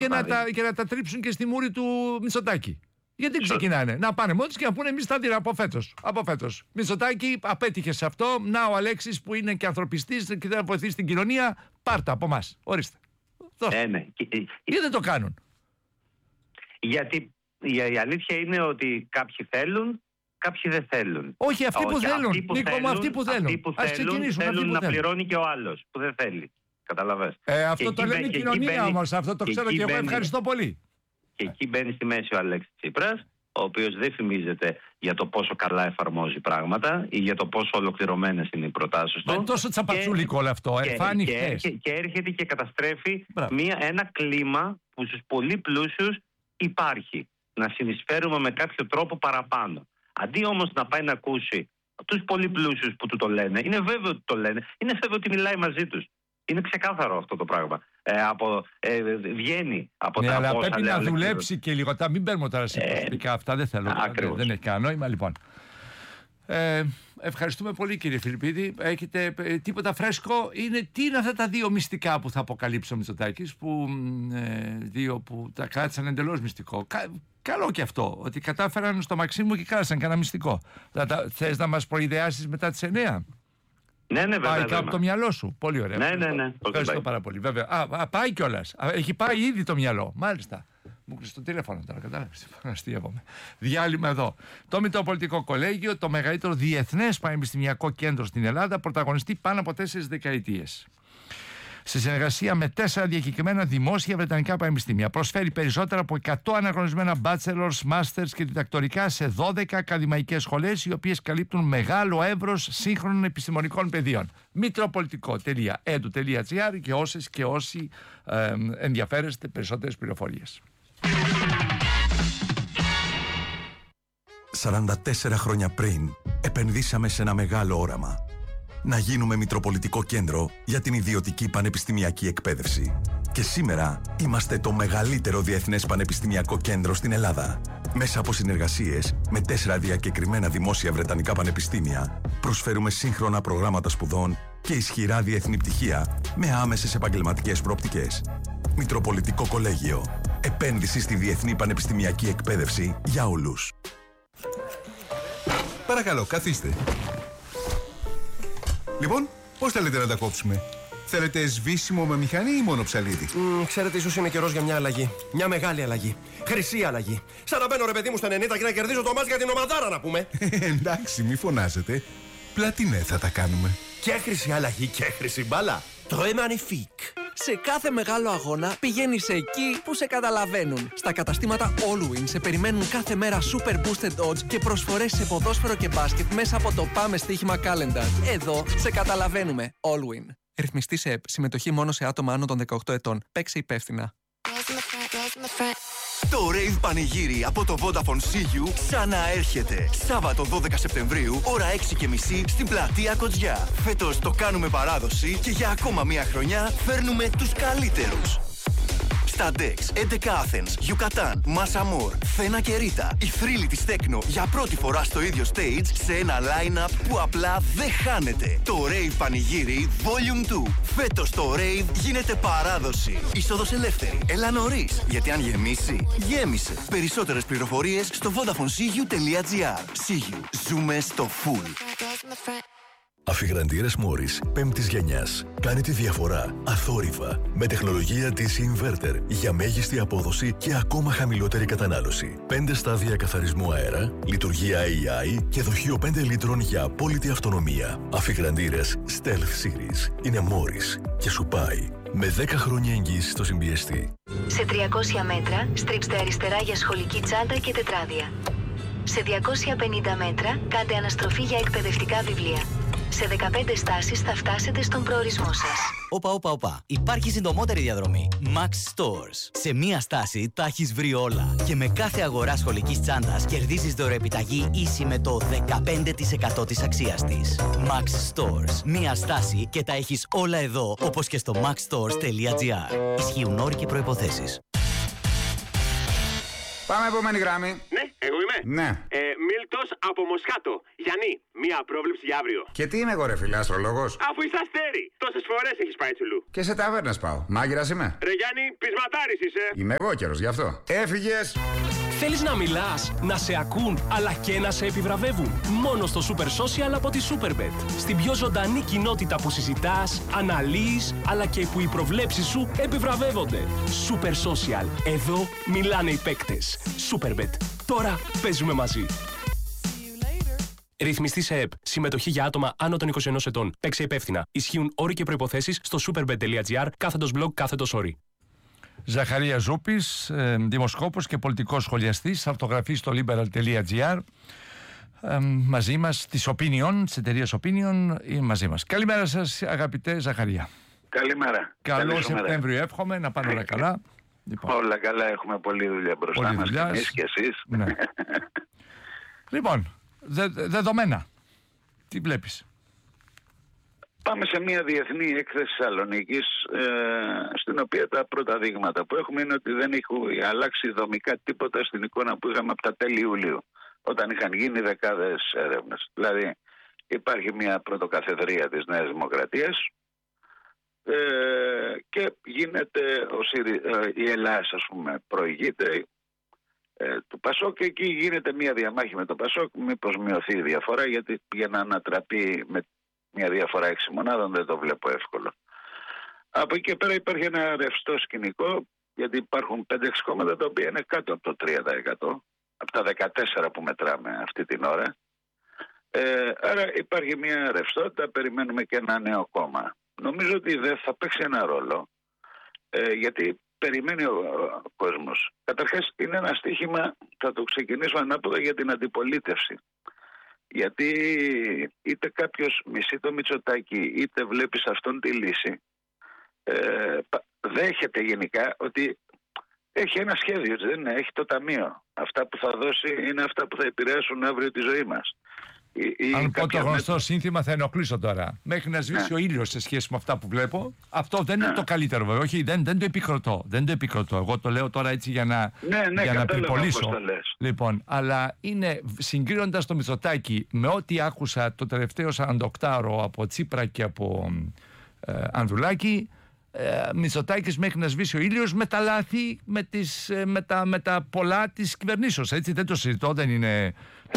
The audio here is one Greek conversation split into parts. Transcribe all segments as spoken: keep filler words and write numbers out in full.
και να, τα, και να τα τρίψουν και στη μούρη του Μητσοτάκη. Γιατί ξεκινάνε να πάνε μόνοι και να πούνε εμείς τα δίνουμε από φέτος. Από φέτος. Μητσοτάκη, απέτυχε σε αυτό. Να ο Αλέξης που είναι και ανθρωπιστής και δεν βοηθήσει την κοινωνία, πάρτα από εμάς. Ορίστε. Ε, ναι. Ή δεν το κάνουν. Γιατί η αλήθεια είναι ότι κάποιοι θέλουν, κάποιοι δεν θέλουν. Όχι, αυτοί που Όχι, θέλουν. Αυτοί που Νίκο, θέλουν, αυτοί που θέλουν. Αυτοί που Ας θέλουν, ξεκινήσουμε. θέλουν αυτοί που να θέλουν. πληρώνει και ο άλλος που δεν θέλει. Καταλαβες. Ε, αυτό και το λένε η κοινωνία όμως. Αυτό το ξέρω και, και εγώ. Μπαίνει, ευχαριστώ πολύ. Και εκεί μπαίνει στη μέση ο Αλέξης Τσίπρας, ο οποίος δεν φημίζεται για το πόσο καλά εφαρμόζει πράγματα ή για το πόσο ολοκληρωμένες είναι οι προτάσεις του. Είναι τόσο τσαπατσούλικο όλο αυτό. Και, Εφάνει και, χθες. και, και έρχεται και καταστρέφει Μπράβο. ένα κλίμα που στους πολύ πλούσιους υπάρχει. Να συνεισφέρουμε με κάποιο τρόπο παραπάνω. Αντί όμως να πάει να ακούσει τους πολύ πλούσιους που του το λένε, είναι βέβαιο ότι το λένε, είναι βέβαιο ότι μιλάει μαζί τους. Είναι ξεκάθαρο αυτό το πράγμα. Ε, από, ε, βγαίνει από ναι, τα αλλά πόσα πρέπει λέει, να Αλέξης. δουλέψει και λίγο. Τα μην παίρνουμε τώρα σε προσωπικά ε, αυτά. Δεν θέλω. Δεν, δεν έχει κανένα νόημα. Λοιπόν. Ε, ευχαριστούμε πολύ κύριε Φιλιππίδη. Έχετε ε, τίποτα φρέσκο? Είναι, τι είναι αυτά τα δύο μυστικά που θα αποκαλύψει ο Μητσοτάκης, που, ε, δύο που τα κράτησαν εντελώς μυστικό. Κα, καλό και αυτό, ότι κατάφεραν στο Μαξίμου και κράτησαν κανένα μυστικό. Θες να μας προειδεάσεις μετά τις εννιά? Ναι, ναι, βέβαια. Πάει κάπου το μυαλό σου. Πολύ ωραία. Ναι, ναι, ναι. Ευχαριστώ πάρα πολύ. Βέβαια. Α, α, πάει κιόλας. Έχει πάει ήδη το μυαλό. Μάλιστα. Μου κλείσει το τηλέφωνο τώρα, κατάλαβες. Αστείευομαι. Διάλειμμα εδώ. Το Μητροπολιτικό Κολέγιο, το μεγαλύτερο διεθνές πανεπιστημιακό κέντρο στην Ελλάδα, πρωταγωνιστεί πάνω από τέσσερις δεκαετίες. Σε συνεργασία με τέσσερα διακεκριμένα δημόσια βρετανικά πανεπιστήμια, προσφέρει περισσότερα από εκατό αναγνωρισμένα bachelors, masters και διδακτορικά σε δώδεκα ακαδημαϊκές σχολές, οι οποίες καλύπτουν μεγάλο εύρος σύγχρονων επιστημονικών πεδίων. μητροπολιτικό τελεία e d u τελεία g r και όσες και όσοι ε, ενδιαφέρεστε περισσότερες πληροφορίες. σαράντα τέσσερα χρόνια πριν, επενδύσαμε σε ένα μεγάλο όραμα. Να γίνουμε Μητροπολιτικό Κέντρο για την ιδιωτική πανεπιστημιακή εκπαίδευση. Και σήμερα είμαστε το μεγαλύτερο διεθνές πανεπιστημιακό κέντρο στην Ελλάδα. Μέσα από συνεργασίες με τέσσερα διακεκριμένα δημόσια βρετανικά πανεπιστήμια, προσφέρουμε σύγχρονα προγράμματα σπουδών και ισχυρά διεθνή πτυχία με άμεσες επαγγελματικές προοπτικές. Μητροπολιτικό Κολέγιο. Επένδυση στη διεθνή πανεπιστημιακή εκπαίδευση για όλους. Παρακαλώ, καθίστε. Λοιπόν, πώς θέλετε να τα κόψουμε? Θέλετε σβήσιμο με μηχανή ή μόνο ψαλίδι? Mm, ξέρετε, ίσως είναι καιρός για μια αλλαγή. Μια μεγάλη αλλαγή. Χρυσή αλλαγή. Σαν να μπαίνω ρε παιδί μου στα ενενήντα και να κερδίζω το μάτς για την ομαδάρα, να πούμε. Εντάξει, μη φωνάζετε. Πλατινέ θα τα κάνουμε. Και χρυσή αλλαγή και χρυσή μπάλα. Très magnifique. Σε κάθε μεγάλο αγώνα πηγαίνεις εκεί που σε καταλαβαίνουν. Στα καταστήματα Allwin σε περιμένουν κάθε μέρα super boosted odds και προσφορές σε ποδόσφαιρο και μπάσκετ μέσα από το Πάμε Στοίχημα Calendar. Εδώ σε καταλαβαίνουμε. Allwin. Ρυθμιστή σε ΕΠ. Συμμετοχή μόνο σε άτομα άνω των δεκαοκτώ ετών. Παίξε υπεύθυνα. Το Rave Πανηγύρι από το Vodafone Sigiu ξαναέρχεται. Σάββατο δώδεκα Σεπτεμβρίου, ώρα έξι και μισή στην πλατεία Κοτζιά. Φέτος το κάνουμε παράδοση και για ακόμα μία χρονιά φέρνουμε τους καλύτερους. Στα Dex, έντεκα Athens, Yucatan, Masamor, Θένα και Ρίτα. Η θρύλη της Τέκνο για πρώτη φορά στο ίδιο stage σε ένα line-up που απλά δεν χάνεται. Το Rave Πανηγύρι Volume δύο. Φέτος το Rave γίνεται παράδοση. Είσοδος ελεύθερη. Έλα νωρίς, γιατί αν γεμίσει, γέμισε. Περισσότερες πληροφορίες στο vodafone sigiu τελεία gr. Sigiu. Ζούμε στο full. Αφιγραντήρες Morris πέμπτης γενιάς. Κάνει τη διαφορά αθόρυβα με τεχνολογία ντι σι Inverter για μέγιστη απόδοση και ακόμα χαμηλότερη κατανάλωση. πέντε στάδια καθαρισμού αέρα, λειτουργία έι άι και δοχείο πέντε λίτρων για απόλυτη αυτονομία. Αφιγραντήρες Stealth Series είναι Morris και σου πάει με δέκα χρόνια εγγύηση στο συμπιεστή. Σε τριακόσια μέτρα στρίψτε αριστερά για σχολική τσάντα και τετράδια. Σε διακόσια πενήντα μέτρα κάντε αναστροφή για εκπαιδευτικά βιβλία. Σε δεκαπέντε στάσεις θα φτάσετε στον προορισμό σας. Όπα, όπα, όπα. Υπάρχει συντομότερη διαδρομή. Max Stores. Σε μία στάση τα έχεις βρει όλα. Και με κάθε αγορά σχολικής τσάντας κερδίζεις δωρεοεπιταγή ίση με το δεκαπέντε τοις εκατό της αξίας της. Max Stores. Μία στάση και τα έχεις όλα εδώ, όπως και στο max stores τελεία gr. Ισχύουν όροι και προϋποθέσεις. Πάμε επόμενη γραμμή. Ναι, εγώ είμαι. Ναι. Ε, Μίλτος από Μοσχάτο. Γιάννη, μία πρόβλεψη για αύριο. Και τι είμαι εγώ, ρε φίλε, αστρολόγος? Αφού είσαι αστέρι. Τόσες φορές έχεις πάει τσουλού. Και σε ταβέρνες πάω. Μάγειρας είμαι. Ρε Γιάννη, πεισματάρης είσαι. Είμαι εγώ καιρός γι' αυτό. Έφυγες. Θέλεις να μιλάς, να σε ακούν, αλλά και να σε επιβραβεύουν? Μόνο στο Super Social από τη Superbet. Στην πιο ζωντανή κοινότητα που συζητάς, αναλύεις, αλλά και που οι προβλέψεις σου επιβραβεύονται. Super Social. Εδώ μιλάνε οι παίκτες. Superbet. Τώρα παίζουμε μαζί. Ρυθμιστή σε ΕΠ. Συμμετοχή για άτομα άνω των είκοσι ενός ετών. Παίξε υπεύθυνα. Ισχύουν όροι και προϋποθέσεις στο superbet.gr κάθετος blog κάθετος όροι. Ζαχαρία Ζούπης, ε, δημοσκόπος και πολιτικός σχολιαστής, αυτογραφή στο liberal.gr. Ε, μαζί μας, της Opinion, της εταιρείας Opinion, είναι μαζί μας. Καλημέρα σας, αγαπητέ Ζαχαρία. Καλημέρα. Καλό Σεπτέμβριο εύχομαι, να πάνε όλα καλά. Λοιπόν. Όλα καλά, έχουμε πολλή δουλειά μπροστά πολλή μας δουλειά. και εμείς και εσείς. Ναι. Λοιπόν, δε, δεδομένα, τι βλέπεις? Πάμε σε μια διεθνή έκθεση Θεσσαλονίκης, ε, στην οποία τα πρώτα δείγματα που έχουμε είναι ότι δεν έχει αλλάξει δομικά τίποτα στην εικόνα που είχαμε από τα τέλη Ιουλίου, όταν είχαν γίνει δεκάδες έρευνες. Δηλαδή υπάρχει μια πρωτοκαθεδρία της Νέας Δημοκρατίας ε, και γίνεται ο Συρι, ε, η Ελλάδα, ας πούμε, προηγείται ε, του Πασόκ, και εκεί γίνεται μια διαμάχη με το Πασόκ, μήπως μειωθεί η διαφορά, γιατί για να ανατραπεί με μια διαφορά έξι μονάδων δεν το βλέπω εύκολο. Από εκεί και πέρα υπάρχει ένα ρευστό σκηνικό, γιατί υπάρχουν πέντε έξι κόμματα τα οποία είναι κάτω από το τρία τοις εκατό, από τα δεκατέσσερα που μετράμε αυτή την ώρα. Ε, άρα υπάρχει μια ρευστότητα, περιμένουμε και ένα νέο κόμμα. Νομίζω ότι δεν θα παίξει ένα ρόλο, ε, γιατί περιμένει ο, ο κόσμος. Καταρχάς είναι ένα στοίχημα, θα το ξεκινήσω ανάποδα, για την αντιπολίτευση. Γιατί είτε κάποιος μισεί το Μητσοτάκη, είτε βλέπεις αυτόν τη λύση, ε, δέχεται γενικά ότι έχει ένα σχέδιο, δεν είναι, έχει το ταμείο. Αυτά που θα δώσει είναι αυτά που θα επηρεάσουν αύριο τη ζωή μας. Ή, ή Αν πω το γνωστό μέτρα... σύνθημα, θα ενοχλήσω τώρα. Μέχρι να σβήσει ναι. ο ήλιος σε σχέση με αυτά που βλέπω, αυτό δεν ναι. είναι το καλύτερο βέβαια. Όχι, δεν, δεν το επικροτώ. Δεν το επικροτώ. Εγώ το λέω τώρα έτσι για να, ναι, ναι, για να πυρπολίσω. Λοιπόν, αλλά είναι συγκρίνοντας το Μητσοτάκη με ό,τι άκουσα το τελευταίο σαρανταοκτάωρο από Τσίπρα και από ε, Ανδρουλάκη, ε, Μητσοτάκης μέχρι να σβήσει ο ήλιος με τα λάθη, με, τις, ε, με, τα, με τα πολλά της κυβερνήσεως. Έτσι δεν το συζητώ, δεν είναι.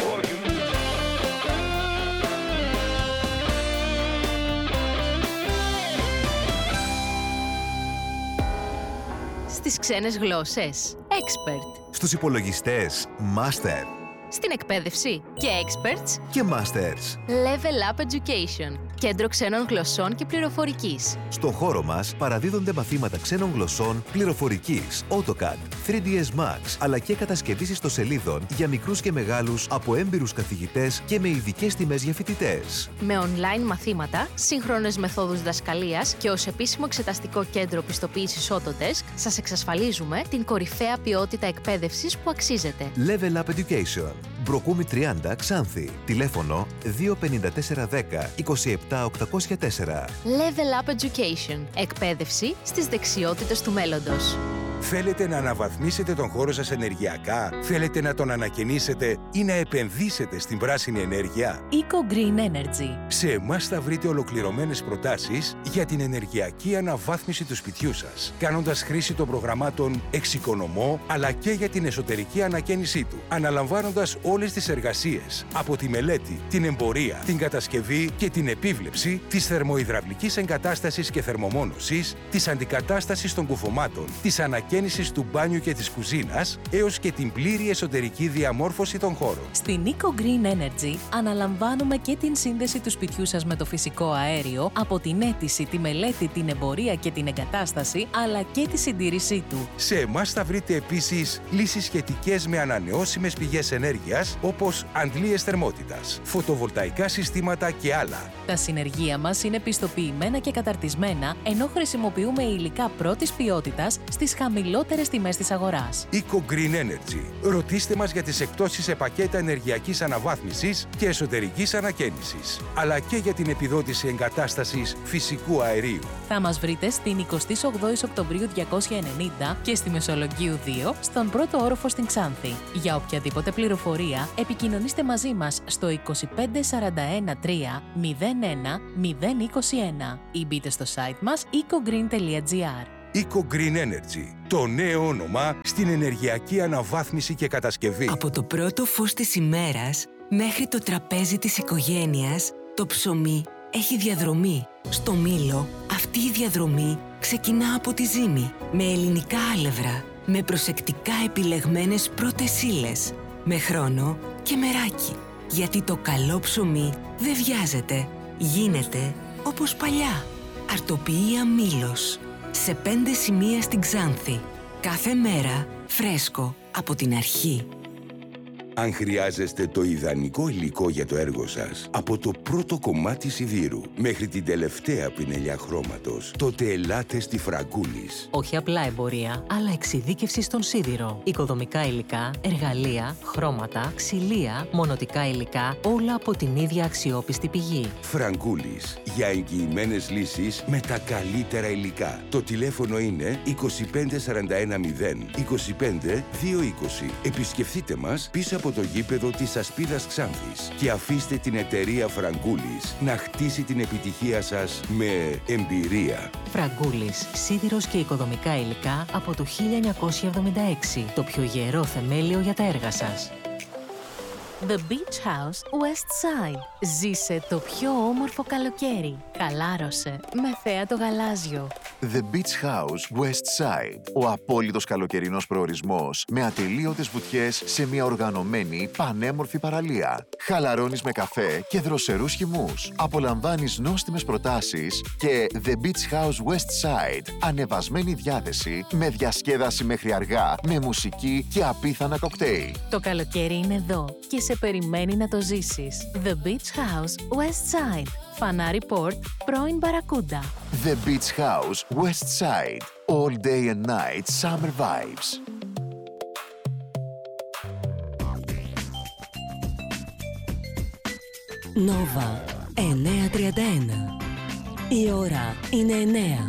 Στις ξένες γλώσσες, Expert. Στους υπολογιστές, Master. Στην εκπαίδευση και Experts και Masters. Level Up Education. Κέντρο ξένων γλωσσών και πληροφορικής. Στο χώρο μας παραδίδονται μαθήματα ξένων γλωσσών, πληροφορικής, AutoCAD, θρι ντι ες Max, αλλά και κατασκευής ιστοσελίδων για μικρούς και μεγάλους από έμπειρους καθηγητές και με ειδικές τιμές για φοιτητές. Με online μαθήματα, σύγχρονες μεθόδους διδασκαλίας και ως επίσημο εξεταστικό κέντρο πιστοποίησης Autodesk, σας εξασφαλίζουμε την κορυφαία ποιότητα εκπαίδευσης που αξίζετε. Level Up Education. Μπροκούμη τριάντα, Ξάνθη. Τηλέφωνο δύο πέντε τέσσερα δέκα είκοσι επτά οκτακόσια τέσσερα. Level Up Education. Εκπαίδευση στις δεξιότητες του μέλλοντος. Θέλετε να αναβαθμίσετε τον χώρο σας ενεργειακά? Θέλετε να τον ανακαινήσετε ή να επενδύσετε στην πράσινη ενέργεια? Eco Green Energy. Σε εμάς θα βρείτε ολοκληρωμένες προτάσεις για την ενεργειακή αναβάθμιση του σπιτιού σας, κάνοντας χρήση των προγραμμάτων Εξοικονομώ, αλλά και για την εσωτερική ανακαίνισή του, αναλαμβάνοντας όλες τις εργασίες, από τη μελέτη, την εμπορία, την κατασκευή και την επίβλεψη της θερμοϊδραυλικής εγκατάστασης και θερμομόνωσης, της αντικατάστασης των κουφωμάτων, της ανακαίνισης του μπάνιου και της κουζίνας, έως και την πλήρη εσωτερική διαμόρφωση των χώρων. Στην Eco Green Energy αναλαμβάνουμε και την σύνδεση του σπιτιού σας με το φυσικό αέριο, από την αίτηση, τη μελέτη, την εμπορία και την εγκατάσταση, αλλά και τη συντήρησή του. Σε εμάς θα βρείτε επίσης λύσεις σχετικές με ανανεώσιμες πηγές ενέργειας, όπως αντλίες θερμότητας, φωτοβολταϊκά συστήματα και άλλα. Τα συνεργεία μας είναι πιστοποιημένα και καταρτισμένα, ενώ χρησιμοποιούμε υλικά πρώτης ποιότητας στις χαμηλές χαμηλότερες τιμές της αγοράς. Eco Green Energy. Ρωτήστε μας για τις εκπτώσεις σε πακέτα ενεργειακής αναβάθμισης και εσωτερικής ανακαίνησης, αλλά και για την επιδότηση εγκατάστασης φυσικού αερίου. Θα μας βρείτε στην εικοστή όγδοη Οκτωβρίου διακόσια ενενήντα και στη Μεσολογγίου δύο, στον πρώτο όροφο στην Ξάνθη. Για οποιαδήποτε πληροφορία, επικοινωνήστε μαζί μας στο είκοσι πέντε σαράντα ένα τρία μηδέν ένα μηδέν είκοσι ένα ή μπείτε στο site μας eco green τελεία gr. Eco Green Energy, το νέο όνομα στην ενεργειακή αναβάθμιση και κατασκευή. Από το πρώτο φως της ημέρας μέχρι το τραπέζι της οικογένειας, το ψωμί έχει διαδρομή. Στο Μήλο, αυτή η διαδρομή ξεκινά από τη ζύμη, με ελληνικά άλευρα, με προσεκτικά επιλεγμένες πρώτες ύλες, με χρόνο και μεράκι. Γιατί το καλό ψωμί δεν βιάζεται, γίνεται όπως παλιά. Αρτοποιία Μήλος. Σε πέντε σημεία στην Ξάνθη. Κάθε μέρα φρέσκο από την αρχή. Αν χρειάζεστε το ιδανικό υλικό για το έργο σας, από το πρώτο κομμάτι σιδήρου μέχρι την τελευταία πινελιά χρώματος, τότε ελάτε στη Φραγκούλης. Όχι απλά εμπορία, αλλά εξειδίκευση στον σίδηρο. Οικοδομικά υλικά, εργαλεία, χρώματα, ξυλία, μονοτικά υλικά, όλα από την ίδια αξιόπιστη πηγή. Φραγκούλης. Για εγγυημένες λύσεις με τα καλύτερα υλικά. Το τηλέφωνο είναι είκοσι πέντε σαράντα ένα μηδέν είκοσι πέντε δύο είκοσι. Επισκεφτείτε μας πίσω από το γήπεδο της Ασπίδας Ξάνθης και αφήστε την εταιρεία Φραγκούλης να χτίσει την επιτυχία σας με εμπειρία. Φραγκούλης, σίδηρος και οικοδομικά υλικά από το χίλια εννιακόσια εβδομήντα έξι. Το πιο γερό θεμέλιο για τα έργα σας. The Beach House West Side. Ζήσε το πιο όμορφο καλοκαίρι. Χαλάρωσε με θέα το γαλάζιο. The Beach House West Side. Ο απόλυτος καλοκαιρινός προορισμός με ατελείωτες βουτιές σε μια οργανωμένη πανέμορφη παραλία. Χαλαρώνεις με καφέ και δροσερούς χυμούς. Απολαμβάνεις νόστιμες προτάσεις και The Beach House West Side. Ανεβασμένη διάθεση με διασκέδαση μέχρι αργά, με μουσική και απίθανα κοκτέιλ. Το καλοκαίρι είναι εδώ και σε περιμένει να το ζήσεις. The Beach House West Side. Φανάρι Port, πρώην Μπαρακούντα. The Beach House West Side. All day and night summer vibes. Νόβα εννιακόσια τριάντα ένα. Η ώρα είναι εννέα.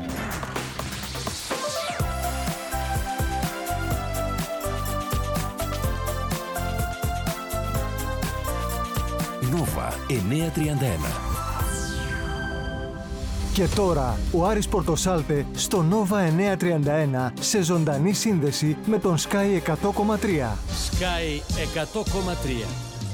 Νόβα εννιακόσια τριάντα ένα. Και τώρα ο Άρης Πορτοσάλτε στο Νόβα εννιακόσια τριάντα ένα σε ζωντανή σύνδεση με τον Sky εκατό κόμμα τρία. Sky εκατό κόμμα τρία.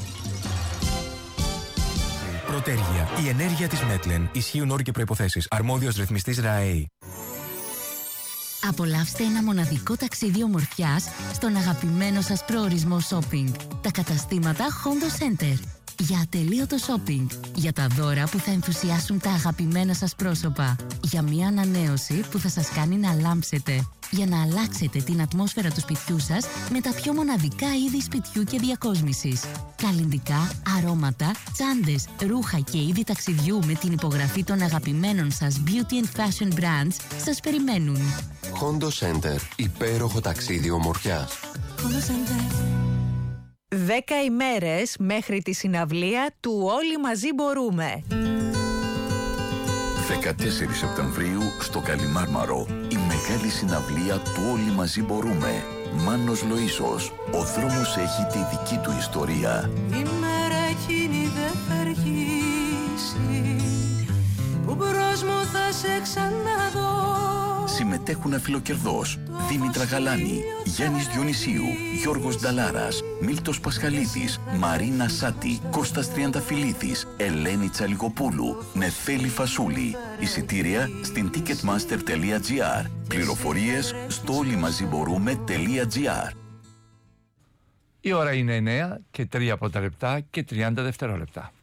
Πρωτέργεια. Η ενέργεια της Μέτλεν. Ισχύουν όροι και προϋποθέσεις. Αρμόδιος ρυθμιστής ΡΑΕΗ. Απολαύστε ένα μοναδικό ταξίδι ομορφιάς στον αγαπημένο σας προορισμό shopping. Τα καταστήματα Hondo Center. Για ατελείωτο shopping. Για τα δώρα που θα ενθουσιάσουν τα αγαπημένα σας πρόσωπα. Για μια ανανέωση που θα σας κάνει να λάμψετε. Για να αλλάξετε την ατμόσφαιρα του σπιτιού σας με τα πιο μοναδικά είδη σπιτιού και διακόσμησης. Καλλυντικά, αρώματα, τσάντες, ρούχα και είδη ταξιδιού με την υπογραφή των αγαπημένων σας beauty and fashion brands σας περιμένουν. Hondo Center. Υπέροχο ταξίδι ομορφιάς. Hondo Center. Δέκα ημέρες μέχρι τη συναυλία του Όλοι Μαζί Μπορούμε. δεκατέσσερις Σεπτεμβρίου στο Καλιμάρμαρο. Η μεγάλη συναυλία του Όλοι Μαζί Μπορούμε. Μάνος Λοΐσος. Ο δρόμος έχει τη δική του ιστορία. Η μέρα εκείνη δεν θα αργήσει, που μπρος μου θα σε ξαναδώ. Συμμετέχουν Αφιλοκερδός, Δήμητρα Γαλάνη, Γιάννης Διονυσίου, Γιώργος Νταλάρας, Μίλτος Πασχαλίδης, Μαρίνα Σάτη, Κώστας Τριανταφυλλίδης, Ελένη Τσαλικοπούλου, Νεφέλη Φασούλη. Εισιτήρια στην ticketmaster τελεία gr. Πληροφορίες στο όλοιμαζιμπορούμε τελεία gr. Η ώρα είναι εννέα και τρία πρώτα λεπτά και τριάντα δευτερόλεπτα.